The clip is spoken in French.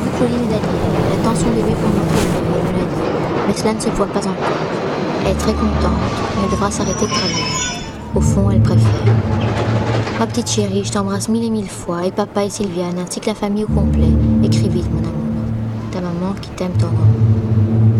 vu Claudine et Daniel. Elle attend son bébé pour notre bébé, elle me l'a dit. Mais cela ne se voit pas encore. Elle est très contente, mais elle devra s'arrêter de travailler. Au fond, elle préfère. Ma petite chérie, je t'embrasse mille et mille fois, et papa et Sylviane, ainsi que la famille au complet. Écris vite, mon amour. Ta maman qui t'aime tendrement.